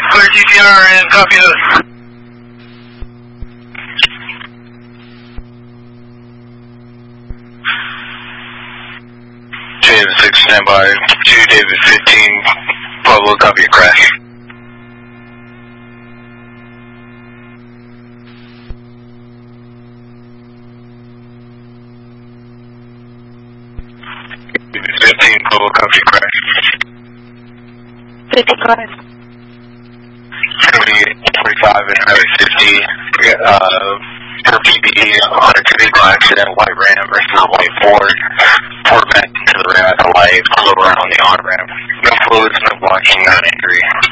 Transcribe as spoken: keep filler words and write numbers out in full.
Clear T C R and copy those. David six, standby. two, David fifteen, Pueblo, copy your crash. David fifteen, Pueblo, copy your crash. fifty, go ahead. twenty-eight, forty-five, and Highway fifty, uh, per P B E, on a vehicle accident, white Ram versus white Ford. Ford back into the ramp at the light, slow around on the on-ramp. No fluids, no blocking, not injury.